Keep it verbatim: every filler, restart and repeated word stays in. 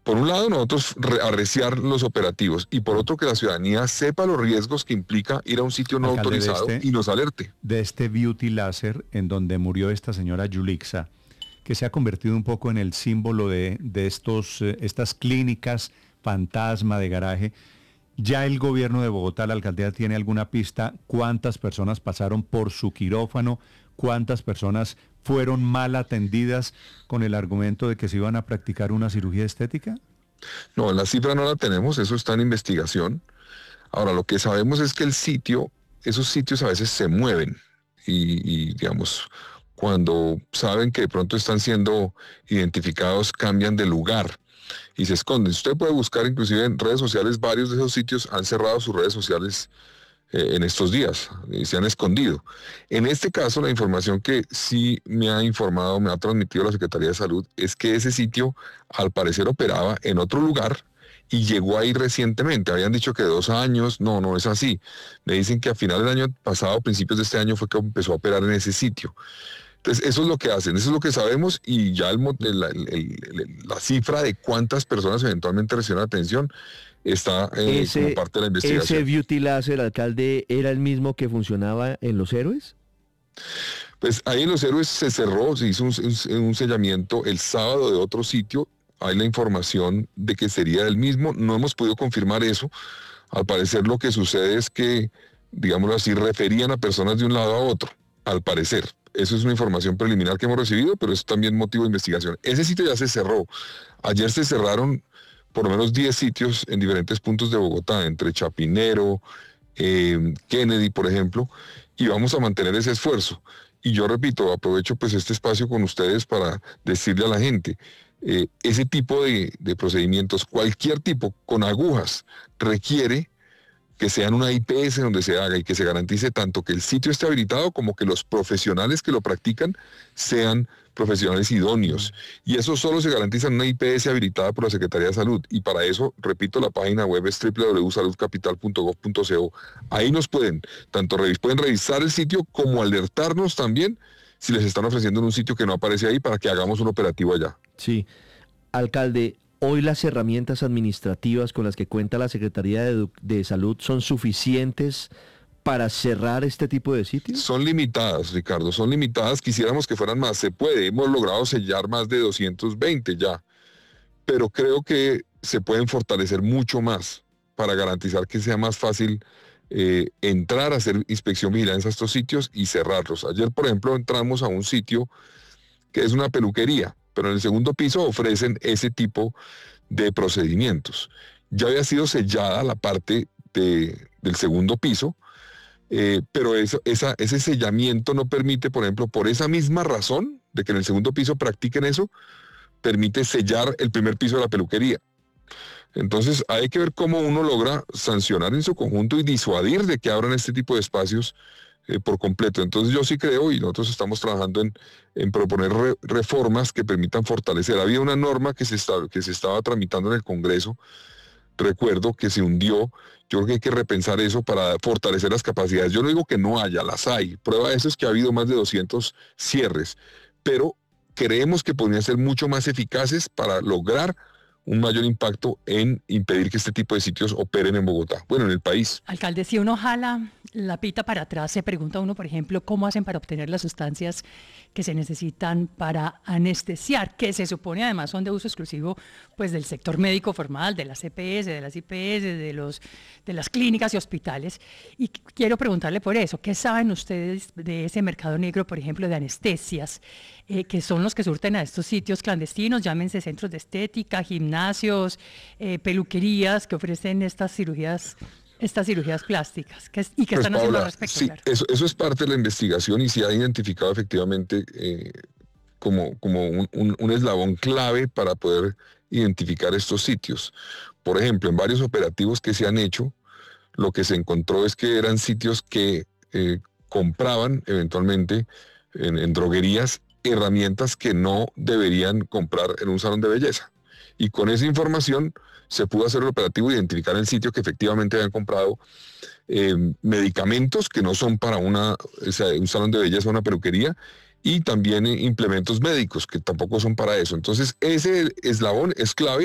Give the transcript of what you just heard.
por un lado, nosotros re- arreciar los operativos y por otro que la ciudadanía sepa los riesgos que implica ir a un sitio no Alcalde, de autorizado este, y nos alerte. de este beauty láser en donde murió esta señora Yulixa, que se ha convertido un poco en el símbolo de, de estos, eh, estas clínicas fantasma de garaje. ¿Ya el gobierno de Bogotá, la alcaldía, tiene alguna pista cuántas personas pasaron por su quirófano? ¿Cuántas personas fueron mal atendidas con el argumento de que se iban a practicar una cirugía estética? No, la cifra no la tenemos, eso está en investigación. Ahora, lo que sabemos es que el sitio, esos sitios a veces se mueven y, y, digamos, cuando saben que de pronto están siendo identificados, cambian de lugar y se esconden. Usted puede buscar inclusive en redes sociales, varios de esos sitios han cerrado sus redes sociales eh, en estos días y se han escondido. En este caso, la información que sí me ha informado, me ha transmitido la Secretaría de Salud, es que ese sitio al parecer operaba en otro lugar y llegó ahí recientemente. Habían dicho que dos años, no, no es así. Me dicen que a final del año pasado, principios de este año, fue que empezó a operar en ese sitio. Entonces, eso es lo que hacen, eso es lo que sabemos y ya el, el, el, el, la cifra de cuántas personas eventualmente reciben atención está eh, ese, como parte de la investigación. ¿Ese beauty láser, alcalde, era el mismo que funcionaba en Los Héroes? Pues ahí en Los Héroes se cerró, se hizo un, un, un sellamiento el sábado de otro sitio. Hay la información de que sería el mismo, no hemos podido confirmar eso. Al parecer lo que sucede es que, digámoslo así, referían a personas de un lado a otro, al parecer. Eso es una información preliminar que hemos recibido, pero es también motivo de investigación. Ese sitio ya se cerró. Ayer se cerraron por lo menos diez sitios en diferentes puntos de Bogotá, entre Chapinero, eh, Kennedy, por ejemplo, y vamos a mantener ese esfuerzo. Y yo repito, aprovecho pues este espacio con ustedes para decirle a la gente, eh, ese tipo de, de procedimientos, cualquier tipo, con agujas, requiere que sean una I P S donde se haga y que se garantice tanto que el sitio esté habilitado como que los profesionales que lo practican sean profesionales idóneos. Y eso solo se garantiza en una I P S habilitada por la Secretaría de Salud. Y para eso, repito, la página web es doble u doble u doble u punto salud capital punto gov punto co. Ahí nos pueden, tanto revis, pueden revisar el sitio como alertarnos también si les están ofreciendo en un sitio que no aparece ahí para que hagamos un operativo allá. Sí. Alcalde, ¿hoy las herramientas administrativas con las que cuenta la Secretaría de, de Salud son suficientes para cerrar este tipo de sitios? Son limitadas, Ricardo, son limitadas. Quisiéramos que fueran más. Se puede, hemos logrado sellar más de doscientos veinte ya, pero creo que se pueden fortalecer mucho más para garantizar que sea más fácil eh, entrar a hacer inspección vigilancia a estos sitios y cerrarlos. Ayer, por ejemplo, entramos a un sitio que es una peluquería, pero en el segundo piso ofrecen ese tipo de procedimientos. Ya había sido sellada la parte de, del segundo piso, eh, pero eso, esa, ese sellamiento no permite, por ejemplo, por esa misma razón de que en el segundo piso practiquen eso, permite sellar el primer piso de la peluquería. Entonces hay que ver cómo uno logra sancionar en su conjunto y disuadir de que abran este tipo de espacios Eh, por completo. Entonces yo sí creo, y nosotros estamos trabajando en, en proponer re, reformas que permitan fortalecer. Había una norma que se, está, que se estaba tramitando en el Congreso, recuerdo que se hundió. Yo creo que hay que repensar eso para fortalecer las capacidades. Yo no digo que no haya, las hay. Prueba de eso es que ha habido más de doscientos cierres, pero creemos que podrían ser mucho más eficaces para lograr un mayor impacto en impedir que este tipo de sitios operen en Bogotá, bueno, en el país. Alcalde, si uno jala la pita para atrás, se pregunta uno, por ejemplo, cómo hacen para obtener las sustancias que se necesitan para anestesiar, que se supone además son de uso exclusivo pues del sector médico formal, de las E P S, de las I P S, de, los, de las clínicas y hospitales. Y quiero preguntarle por eso, ¿qué saben ustedes de ese mercado negro, por ejemplo, de anestesias, eh, que son los que surten a estos sitios clandestinos, llámense centros de estética, gimnasios, eh, peluquerías que ofrecen estas cirugías estas cirugías plásticas que, y que pues están Paola, haciendo al respecto? Sí, claro. eso, eso es parte de la investigación y se ha identificado efectivamente eh, como, como un, un, un eslabón clave para poder identificar estos sitios. Por ejemplo, en varios operativos que se han hecho, lo que se encontró es que eran sitios que eh, compraban eventualmente en, en droguerías herramientas que no deberían comprar en un salón de belleza. Y con esa información se pudo hacer el operativo, identificar el sitio que efectivamente habían comprado eh, medicamentos que no son para una, o sea, un salón de belleza o una peluquería, y también eh, implementos médicos que tampoco son para eso. Entonces ese eslabón es clave